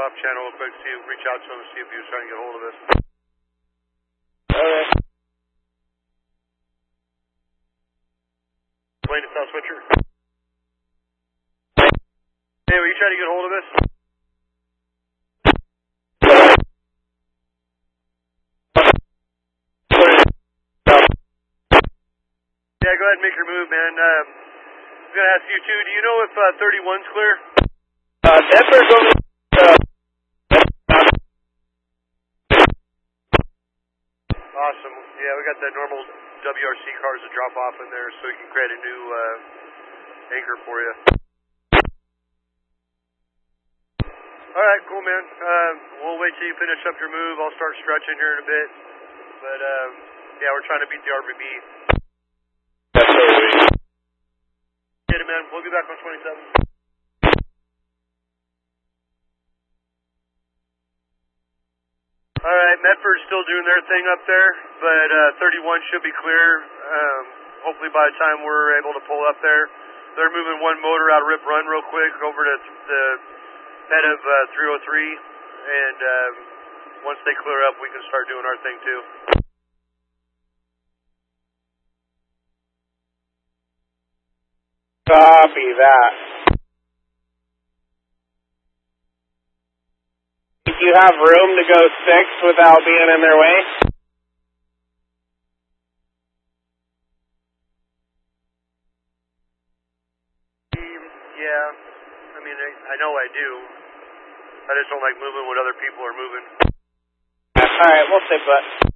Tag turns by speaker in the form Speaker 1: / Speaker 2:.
Speaker 1: off channel real quick, reach out to him, see if he was trying to get a hold of us.
Speaker 2: Alright.
Speaker 1: Wayne to South Switcher. Hey, were you trying to get a hold of us? Yeah, go ahead and make your move, man. I'm going to ask you too, do you know if 31's clear?
Speaker 2: Denver's over.
Speaker 1: Awesome. Yeah, we got the normal WRC cars to drop off in there so we can create a new anchor for you. Alright, cool, man. We'll wait till you finish up your move. I'll start stretching here in a bit. But, yeah, we're trying to beat the RBB.
Speaker 2: That's so weird.
Speaker 1: Get it, man. We'll be back on 27. Alright, Medford's still doing their thing up there, but 31 should be clear. Hopefully by the time we're able to pull up there. They're moving one motor out of Rip Run real quick over to the head of 303, and once they clear up, we can start doing our thing too.
Speaker 2: Copy that. Do you have room to go 6 without being in their way?
Speaker 1: Yeah, I mean, I know I do. I just don't like moving when other people are moving.
Speaker 2: Alright, we'll sit, but.